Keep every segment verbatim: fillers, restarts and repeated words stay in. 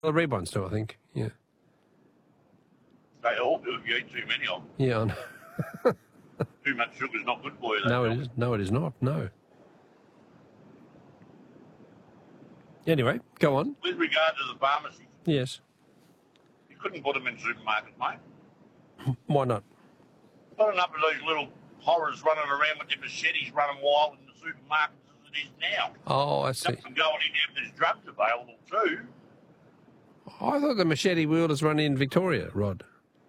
The red ones do, I think. Yeah. They all do if you eat too many of them. Yeah, I know. Too much sugar's not good for you. No, it is. No, it is not. No. Anyway, go on. With regard to the pharmacies, Yes. you couldn't put them in supermarkets, mate. Why not? Not enough of these little horrors running around with their machetes running wild in the supermarkets as it is now. Oh, I see. Nothing going in there if there's drugs available too. I thought the machete wheelers run in Victoria, Rod.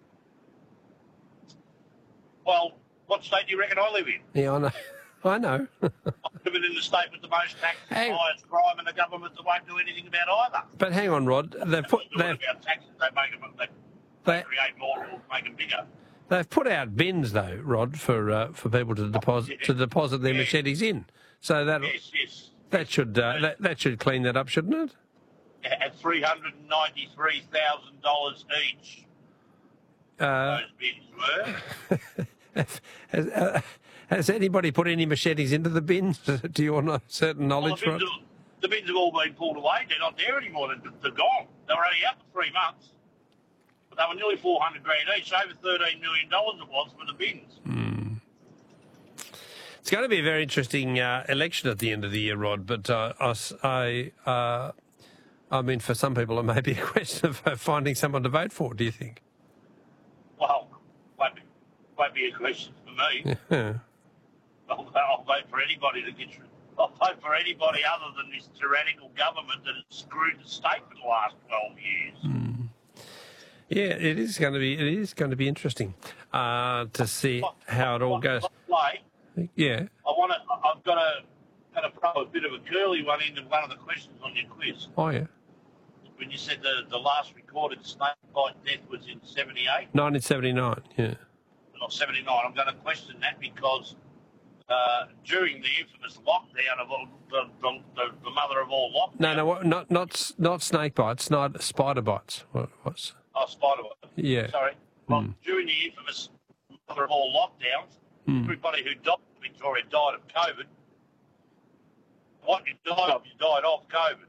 Well, what state do you reckon I live in? Yeah, I know. I know. I'm living in the state with the most taxes, the Hang- highest crime, and the government that won't do anything about either. But hang on, Rod. They've put They're they've, talking about taxes, they make them, they, they, they create more rules, make them bigger. they've put out bins though, Rod, for uh, for people to deposit yeah. to deposit their Yeah. machetes in. So that Yes, yes. that should uh, that, that should clean that up, shouldn't it? At three hundred ninety-three thousand dollars each, Uh, those bins were. has, uh, has anybody put any machetes into the bins? Do you want certain Well, knowledge, the, Rod? bins have, the bins have all been pulled away. They're not there anymore. They're, they're gone. They were only out for three months. But they were nearly four hundred grand each, over thirteen million dollars it was for the bins. Mm. It's going to be a very interesting uh, election at the end of the year, Rod. But uh, I, I, uh, I mean, for some people, it may be a question of uh, finding someone to vote for. Do you think? Well, won't be, won't be a question for me. Yeah. I'll, I'll vote for anybody that gets. I'll vote for anybody other than this tyrannical government that has screwed the state for the last twelve years. Mm. Yeah, it is going to be. It is going to be interesting uh, to see What- how it all what- goes. what play, Yeah. I want to. I've got to. Going to throw a bit of a curly one into one of the questions on your quiz. Oh yeah. When you said the the last recorded snake bite death was in seventy-eight, nineteen seventy-nine. Yeah. not seventy-nine, I'm going to question that because uh, during the infamous lockdown of all, the, the, the, the mother of all lockdowns. No, no, what- not not not snake bites, not spider bites. What was? Oh, spider bite. Yeah. Sorry. Well, Mm. during the infamous mother of all lockdowns, Mm. everybody who died in Victoria died of COVID. What you died of, you died of COVID.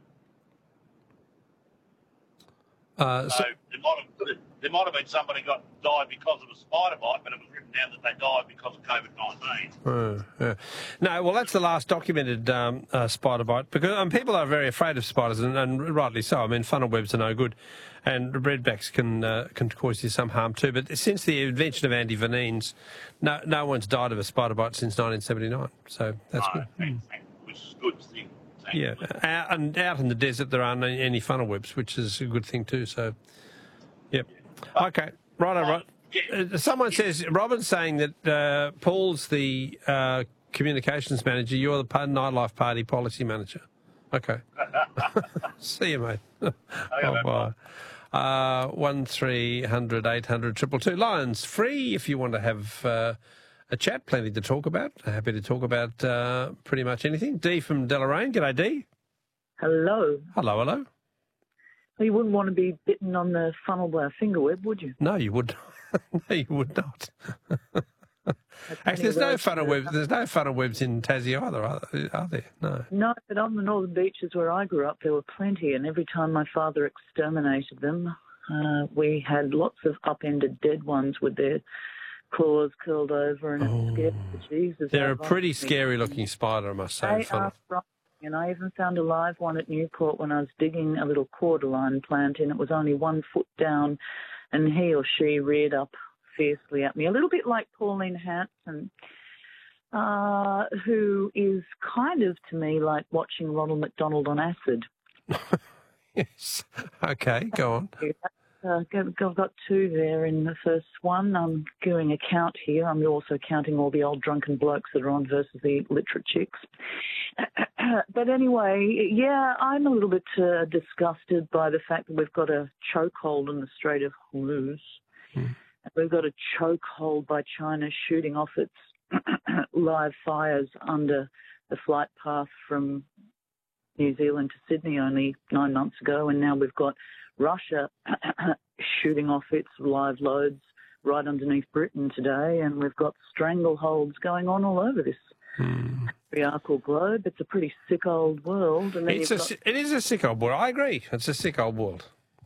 Uh, So so, there might have there might have been somebody got died because of a spider bite, but it was written down that they died because of COVID nineteen. uh, yeah. No, well, that's the last documented um, uh, spider bite because um, people are very afraid of spiders, and, and rightly so. I mean, funnel webs are no good, and redbacks can uh, can cause you some harm too. But since the invention of antivenines, no no one's died of a spider bite since nineteen seventy-nine. So that's No, good. thank- thank- which is a good thing. Thank Yeah, you. out, and out in the desert there aren't any, any funnel webs, which is a good thing too. So, yep. Okay, right, all right. Uh, someone says Robin's saying that uh, Paul's the uh, communications manager. You're the pa- nightlife party policy manager. Okay. See you, mate. Oh, bye. Uh, one three hundred eight hundred triple two. Lions free if you want to have uh, a chat. Plenty to talk about. Happy to talk about uh, pretty much anything. Dee from Deloraine. G'day, Dee. Hello. Hello, hello. Well, you wouldn't want to be bitten on the funnel by a finger web, would you? No, you would. No, you would not. Actually, there's no funnel webs. There's no funnel webs in Tassie either, are there? Are there? No. No, but on the northern beaches where I grew up, there were plenty, and every time my father exterminated them, uh, we had lots of upended dead ones with their claws curled over, and Oh. it scared the Jesus. They're out a of pretty me. scary-looking spider, I must say. They funnel. are frightening, and I even found a live one at Newport when I was digging a little cordyline plant, and it was only one foot down, and he or she reared up fiercely at me, a little bit like Pauline Hanson, uh, who is kind of, to me, like watching Ronald McDonald on acid. Yes. Okay, go on. Uh, I've got two there in the first one. I'm doing a count here. I'm also counting all the old drunken blokes that are on versus the literate chicks. But anyway, yeah, I'm a little bit uh, disgusted by the fact that we've got a chokehold in the Strait of Hormuz. Hmm. We've got a chokehold by China shooting off its live fires under the flight path from New Zealand to Sydney only nine months ago, and now we've got Russia shooting off its live loads right underneath Britain today, and we've got strangleholds going on all over this Hmm. patriarchal globe. It's a pretty sick old world. And then It's you've a, got, si- it is a sick old world. I agree. It's a sick old world.